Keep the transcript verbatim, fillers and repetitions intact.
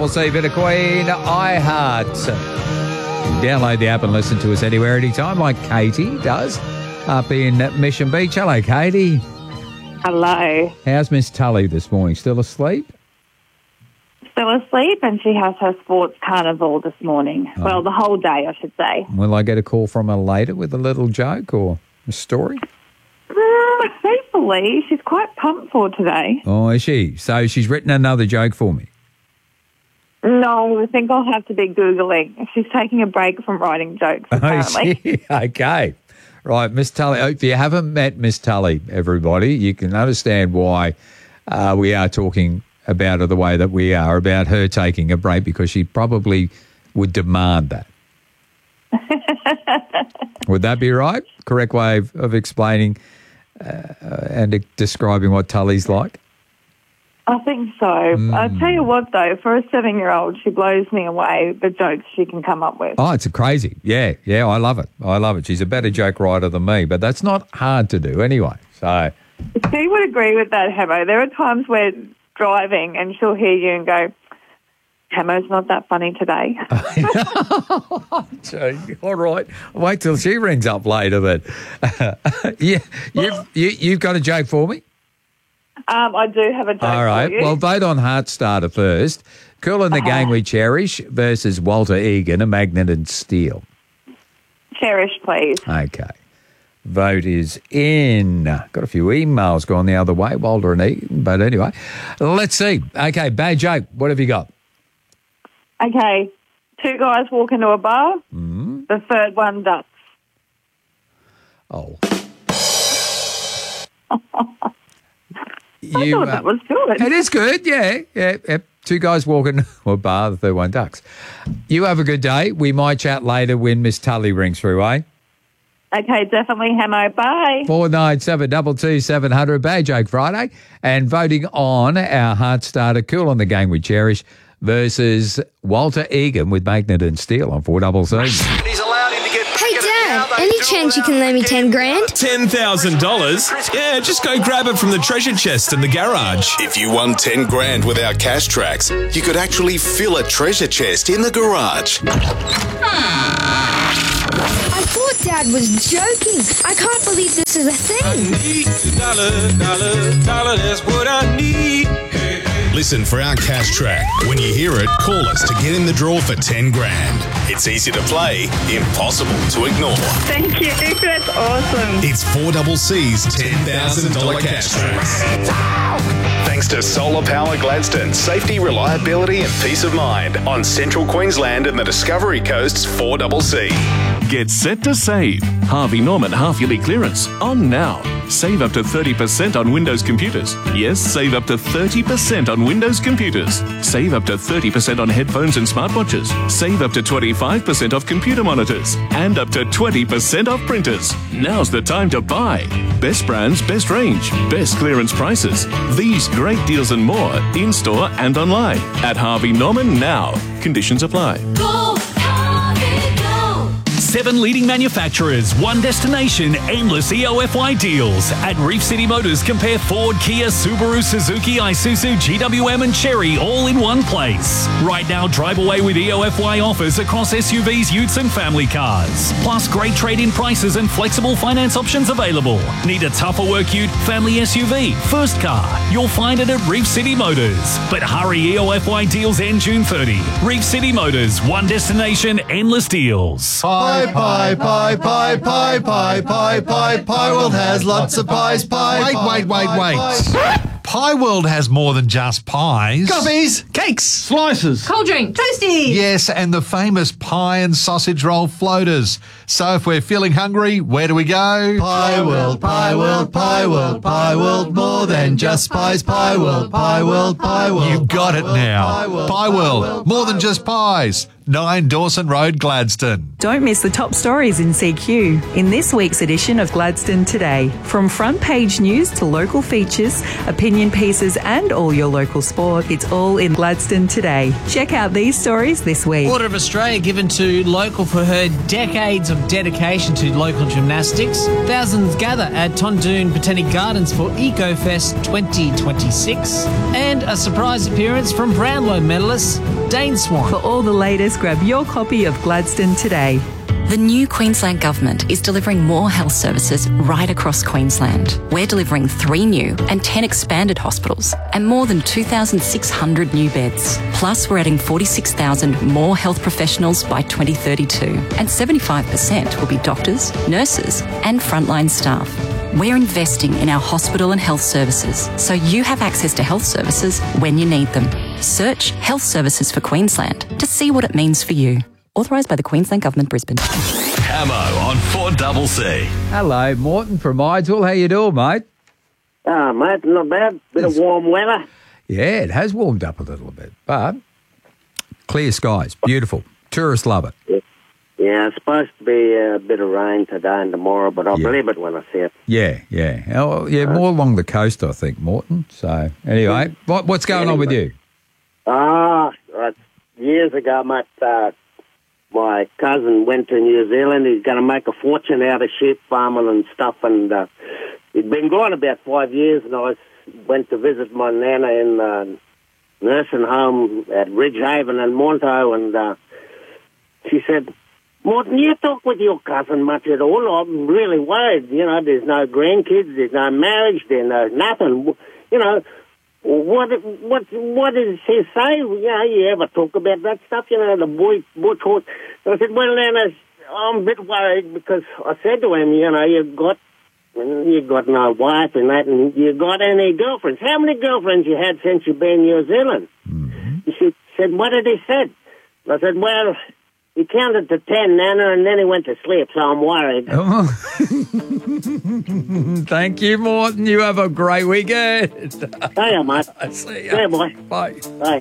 double C, bit of Queen, I Heart. Download the app and listen to us anywhere, anytime, like Katie does up in Mission Beach. Hello, Katie. Hello. How's Miss Tully this morning? Still asleep? Still asleep, and she has her sports carnival this morning. Oh. Well, the whole day, I should say. Will I get a call from her later with a little joke or a story? Uh, hopefully. She's quite pumped for today. Oh, is she? So she's written another joke for me? No, I think I'll have to be Googling. She's taking a break from writing jokes, apparently. Oh, okay. Right, Miss Tully. If you haven't met Miss Tully, everybody, you can understand why uh, we are talking about her the way that we are, about her taking a break, because she probably would demand that. Would that be right? Correct way of, of explaining uh, and describing what Tully's like? I think so. Mm. I'll tell you what, though, for a seven-year-old, she blows me away, the jokes she can come up with. Oh, it's crazy. Yeah, yeah, I love it. I love it. She's a better joke writer than me, but that's not hard to do anyway. So she would agree with that, Hemo. There are times where driving and she'll hear you and go, Hemo's not that funny today. All right. Wait till she rings up later then. yeah, you've, you, you've got a joke for me? Um, I do have a joke. All right. For you. Well, vote on Heartstarter first. Cool and the uh-huh. Gang We Cherish versus Walter Egan, A Magnet and Steel. Cherish, please. Okay. Vote is in. Got a few emails going the other way, Walter and Egan. But anyway, let's see. Okay, bad joke. What have you got? Okay. Two guys walk into a bar. Mm. The third one ducks. Oh. I You, thought that was good. It is good, yeah. yeah, yeah. Two guys walking to a bar, the third one ducks. You have a good day. We might chat later when Miss Tully rings through, eh? Okay, definitely, Hemo. Bye. four nine seven two two seven zero zero, Bad Joke Friday. And voting on our Heartstarter, Cool on the Gang We Cherish versus Walter Egan with Magnet and Steel on four double C. Hey, Dad, any chance you can lend me ten grand? ten thousand dollars? Yeah, just go grab it from the treasure chest in the garage. If you won ten grand with our cash tracks, you could actually fill a treasure chest in the garage. I thought Dad was joking. I can't believe this is a thing. I need a dollar, dollar, dollar, that's what I need. Listen for our cash track. When you hear it, call us to get in the draw for ten grand. It's easy to play, impossible to ignore. Thank you. That's awesome. It's four double C's ten thousand dollars cash track. Thanks to Solar Power Gladstone, safety, reliability and peace of mind on Central Queensland and the Discovery Coast's four double C. Get set to save. Harvey Norman half-yearly clearance on now. Save up to thirty percent on Windows computers. Yes, save up to thirty percent on Windows computers. Save up to thirty percent on headphones and smartwatches. Save up to twenty-five percent off computer monitors. And up to twenty percent off printers. Now's the time to buy. Best brands, best range, best clearance prices. These great deals and more in-store and online. At Harvey Norman now. Conditions apply. Go, Harvey, go! Seven leading manufacturers, one destination, endless E O F Y deals. At Reef City Motors, compare Ford, Kia, Subaru, Suzuki, Isuzu, G W M and Chery all in one place. Right now, drive away with E O F Y offers across S U Vs, utes and family cars. Plus great trade-in prices and flexible finance options available. Need a tougher work ute, family S U V, first car? You'll find it at Reef City Motors. But hurry, E O F Y deals end June thirtieth. Reef City Motors, one destination, endless deals. Pie, pie, pie, pie, pie, pie, pie, pie, Pie World has lots of pies, pie. Wait, pie, wait, wait, pie, wait. pie. Pie World has more than just pies. Coffees, cakes, slices, Cold drink, toasty. yes, and the famous pie and sausage roll floaters. So if we're feeling hungry, where do we go? Pie World, Pie World, Pie World, Pie World, more than just pies, Pie World, Pie World, Pie World. You got it Pie World, now. Pie World, Pie World, more than just pies. nine Dawson Road, Gladstone. Don't miss the top stories in C Q in this week's edition of Gladstone Today. From front page news to local features, opinion pieces and all your local sport, it's all in Gladstone Today. Check out these stories this week. Order of Australia given to local for her decades of dedication to local gymnastics. Thousands gather at Tondoon Botanic Gardens for EcoFest twenty twenty-six. And a surprise appearance from Brownlow medalist Dane Swan. For all the latest, grab your copy of Gladstone Today. The new Queensland Government is delivering more health services right across Queensland. We're delivering three new and ten expanded hospitals and more than two thousand six hundred new beds. Plus, we're adding forty-six thousand more health professionals by twenty thirty-two, and seventy-five percent will be doctors, nurses and frontline staff. We're investing in our hospital and health services so you have access to health services when you need them. Search Health Services for Queensland to see what it means for you. Authorised by the Queensland Government, Brisbane. Hamo on four C C. Hello, Morton from Idesville. How you doing, mate? Ah, mate, not bad. Bit of warm weather. Yeah, it has warmed up a little bit, but clear skies, beautiful. Tourists love it. Yeah, yeah it's supposed to be a bit of rain today and tomorrow, but I'll Yeah. believe it when I see it. Yeah, yeah. Oh, yeah, more along the coast, I think, Morton. So, anyway, what, what's going on with you? Ah, right. Years ago, mate, uh, my cousin went to New Zealand. He's going to make a fortune out of sheep farming and stuff, and uh, he'd been gone about five years, and I was, went to visit my nana in uh, nursing home at Ridgehaven and Monto, and uh, she said, Morton, you talk with your cousin much at all? I'm really worried. You know, there's no grandkids, there's no marriage, there's no nothing. You know, what what what does he say? You know, you ever talk about that stuff? You know, the boy bush horse. I said, well, Nana, I'm a bit worried because I said to him, you know, you've got you got no wife and that, and you got any girlfriends? How many girlfriends you had since you've been in New Zealand? Mm-hmm. She said, what did he say? I said, well, he counted to ten, Nana, and then he went to sleep, so I'm worried. Oh. Thank you, Morton. You have a great weekend. Hiya, mate. See ya. Yeah, boy. Bye. Bye.